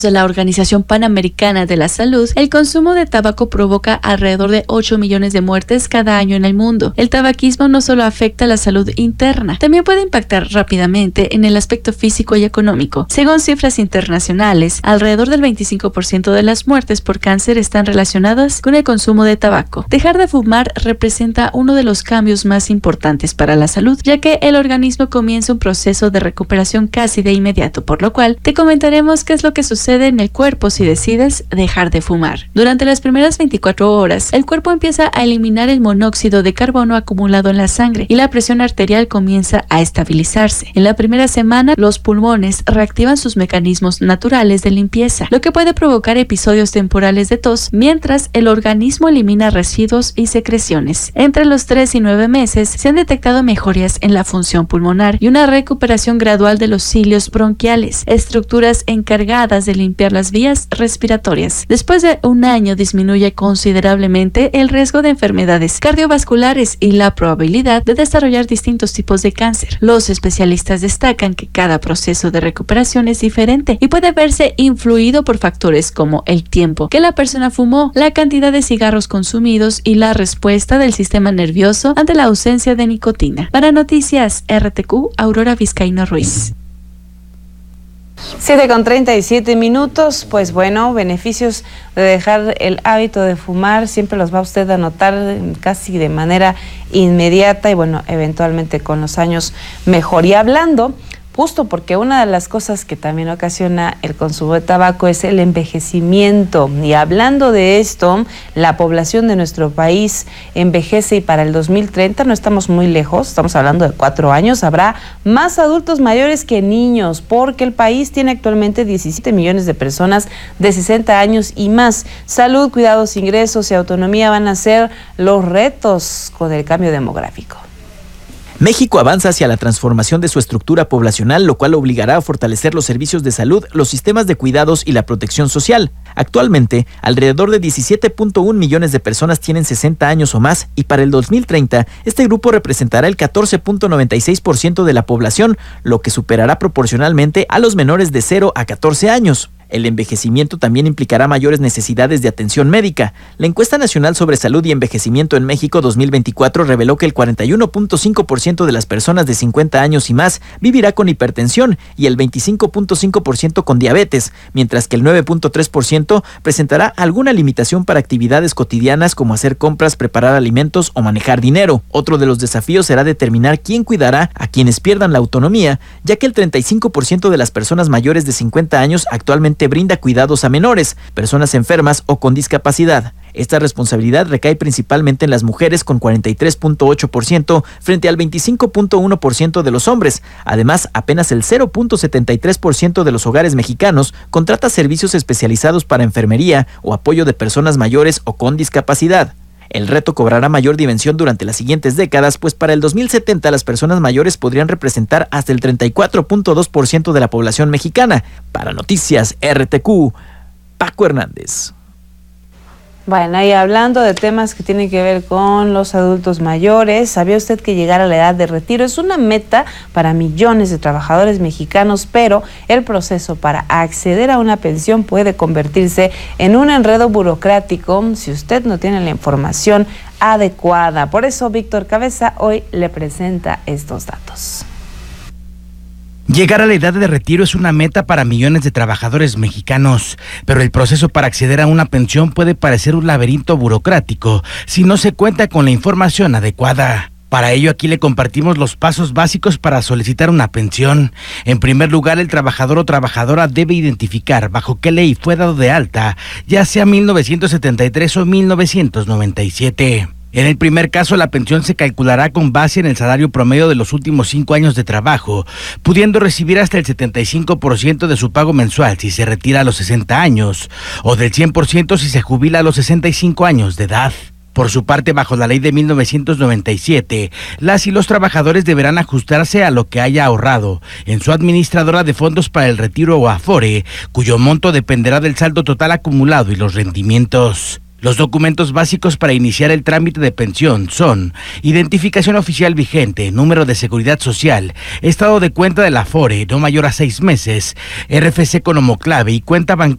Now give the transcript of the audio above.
De la Organización Panamericana de la Salud, el consumo de tabaco provoca alrededor de 8 millones de muertes cada año en el mundo. El tabaquismo no solo afecta la salud interna, también puede impactar rápidamente en el aspecto físico y económico. Según cifras internacionales, alrededor del 25% de las muertes por cáncer están relacionadas con el consumo de tabaco. Dejar de fumar representa uno de los cambios más importantes para la salud, ya que el organismo comienza un proceso de recuperación casi de inmediato, por lo cual te comentaremos qué es lo que sucede en el cuerpo si decides dejar de fumar. Durante las primeras 24 horas, el cuerpo empieza a eliminar el monóxido de carbono acumulado en la sangre y la presión arterial comienza a estabilizarse. En la primera semana, los pulmones reactivan sus mecanismos naturales de limpieza, lo que puede provocar episodios temporales de tos, mientras el organismo elimina residuos y secreciones. Entre los 3 y 9 meses, se han detectado mejorías en la función pulmonar y una recuperación gradual de los cilios bronquiales, estructuras encargadas de limpiar las vías respiratorias. Después de un año disminuye considerablemente el riesgo de enfermedades cardiovasculares y la probabilidad de desarrollar distintos tipos de cáncer. Los especialistas destacan que cada proceso de recuperación es diferente y puede verse influido por factores como el tiempo que la persona fumó, la cantidad de cigarros consumidos y la respuesta del sistema nervioso ante la ausencia de nicotina. Para Noticias RTQ, Aurora Vizcaíno Ruiz. 7:37, pues bueno, beneficios de dejar el hábito de fumar siempre los va usted a notar casi de manera inmediata y bueno, eventualmente con los años mejor. Y hablando, justo porque una de las cosas que también ocasiona el consumo de tabaco es el envejecimiento. Y hablando de esto, la población de nuestro país envejece y para el 2030 no estamos muy lejos, estamos hablando de 4 años, habrá más adultos mayores que niños, porque el país tiene actualmente 17 millones de personas de 60 años y más. Salud, cuidados, ingresos y autonomía van a ser los retos con el cambio demográfico. México avanza hacia la transformación de su estructura poblacional, lo cual obligará a fortalecer los servicios de salud, los sistemas de cuidados y la protección social. Actualmente, alrededor de 17.1 millones de personas tienen 60 años o más y para el 2030, este grupo representará el 14.96% de la población, lo que superará proporcionalmente a los menores de 0 a 14 años. El envejecimiento también implicará mayores necesidades de atención médica. La Encuesta Nacional sobre Salud y Envejecimiento en México 2024 reveló que el 41.5% de las personas de 50 años y más vivirá con hipertensión y el 25.5% con diabetes, mientras que el 9.3% presentará alguna limitación para actividades cotidianas como hacer compras, preparar alimentos o manejar dinero. Otro de los desafíos será determinar quién cuidará a quienes pierdan la autonomía, ya que el 35% de las personas mayores de 50 años actualmente brinda cuidados a menores, personas enfermas o con discapacidad. Esta responsabilidad recae principalmente en las mujeres con 43.8% frente al 25.1% de los hombres. Además, apenas el 0.73% de los hogares mexicanos contrata servicios especializados para enfermería o apoyo de personas mayores o con discapacidad. El reto cobrará mayor dimensión durante las siguientes décadas, pues para el 2070 las personas mayores podrían representar hasta el 34.2% de la población mexicana. Para Noticias RTQ, Paco Hernández. Bueno, y hablando de temas que tienen que ver con los adultos mayores, ¿sabía usted que llegar a la edad de retiro es una meta para millones de trabajadores mexicanos, pero el proceso para acceder a una pensión puede convertirse en un enredo burocrático si usted no tiene la información adecuada? Por eso Víctor Cabeza hoy le presenta estos datos. Llegar a la edad de retiro es una meta para millones de trabajadores mexicanos, pero el proceso para acceder a una pensión puede parecer un laberinto burocrático si no se cuenta con la información adecuada. Para ello, aquí le compartimos los pasos básicos para solicitar una pensión. En primer lugar, el trabajador o trabajadora debe identificar bajo qué ley fue dado de alta, ya sea 1973 o 1997. En el primer caso, la pensión se calculará con base en el salario promedio de los últimos 5 años de trabajo, pudiendo recibir hasta el 75% de su pago mensual si se retira a los 60 años, o del 100% si se jubila a los 65 años de edad. Por su parte, bajo la ley de 1997, las y los trabajadores deberán ajustarse a lo que haya ahorrado en su administradora de fondos para el retiro o Afore, cuyo monto dependerá del saldo total acumulado y los rendimientos. Los documentos básicos para iniciar el trámite de pensión son identificación oficial vigente, número de seguridad social, estado de cuenta de la Afore no mayor a 6 meses, RFC como clave y cuenta bancaria